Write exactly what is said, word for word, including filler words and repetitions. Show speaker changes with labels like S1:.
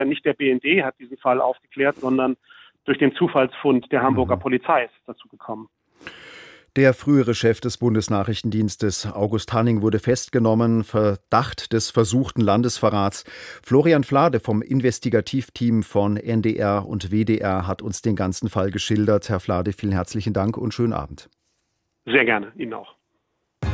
S1: Nicht der B N D hat diesen Fall aufgeklärt, sondern durch den Zufallsfund der Hamburger mhm. Polizei ist es dazu gekommen.
S2: Der frühere Chef des Bundesnachrichtendienstes, August Hanning, wurde festgenommen, Verdacht des versuchten Landesverrats. Florian Flade vom Investigativteam von N D R und W D R hat uns den ganzen Fall geschildert. Herr Flade, vielen herzlichen Dank und schönen Abend.
S1: Sehr gerne, Ihnen auch.